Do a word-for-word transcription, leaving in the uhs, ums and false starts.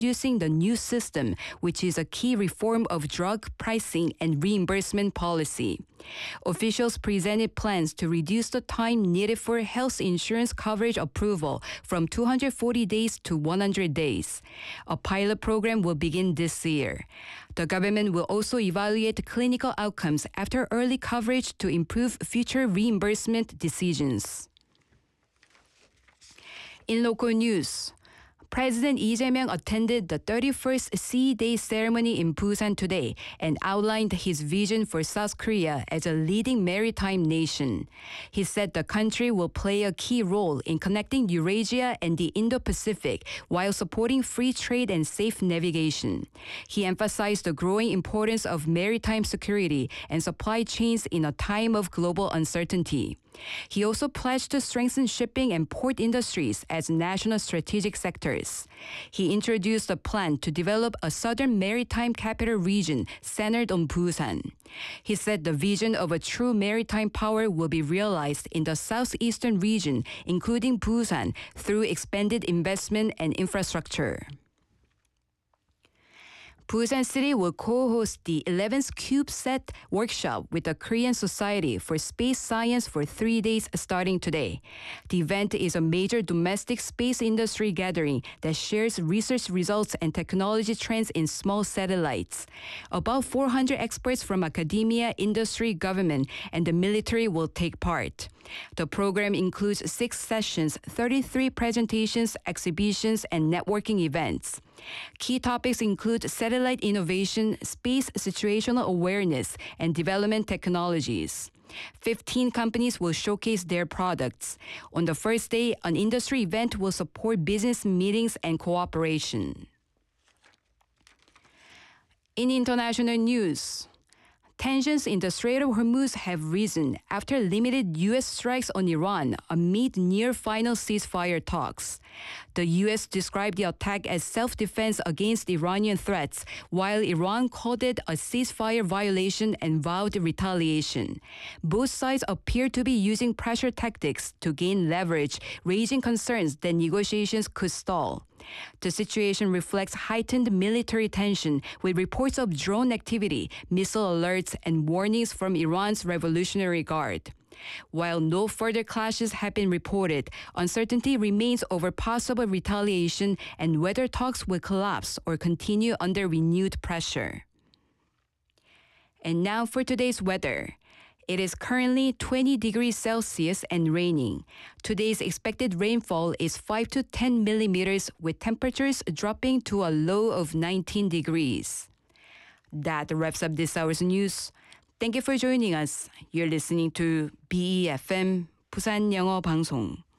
introducing the new system, which is a key reform of drug pricing and reimbursement policy. Officials presented plans to reduce the time needed for health insurance coverage approval from two hundred forty days to one hundred days. A pilot program will begin this year. The government will also evaluate clinical outcomes after early coverage to improve future reimbursement decisions. In local news, President Lee Jae-myung attended the thirty-first Sea Day ceremony in Busan today and outlined his vision for South Korea as a leading maritime nation. He said the country will play a key role in connecting Eurasia and the Indo-Pacific while supporting free trade and safe navigation. He emphasized the growing importance of maritime security and supply chains in a time of global uncertainty. He also pledged to strengthen shipping and port industries as national strategic sectors. He introduced a plan to develop a southern maritime capital region centered on Busan. He said the vision of a true maritime power will be realized in the southeastern region, including Busan, through expanded investment and infrastructure. Busan City will co-host the eleventh CubeSat workshop with the Korean Society for Space Science for three days starting today. The event is a major domestic space industry gathering that shares research results and technology trends in small satellites. About four hundred experts from academia, industry, government, and the military will take part. The program includes six sessions, thirty-three presentations, exhibitions, and networking events. Key topics include satellite innovation, space situational awareness, and development technologies. fifteen companies will showcase their products. On the first day, an industry event will support business meetings and cooperation. In international news, tensions in the Strait of Hormuz have risen after limited U S strikes on Iran amid near-final ceasefire talks. The U S described the attack as self-defense against Iranian threats, while Iran called it a ceasefire violation and vowed retaliation. Both sides appear to be using pressure tactics to gain leverage, raising concerns that negotiations could stall. The situation reflects heightened military tension with reports of drone activity, missile alerts, and warnings from Iran's Revolutionary Guard. While no further clashes have been reported, uncertainty remains over possible retaliation and whether talks will collapse or continue under renewed pressure. And now for today's weather. It is currently twenty degrees Celsius and raining. Today's expected rainfall is five to ten millimeters, with temperatures dropping to a low of nineteen degrees. That wraps up this hour's news. Thank you for joining us. You're listening to B E F M 부산 영어 방송.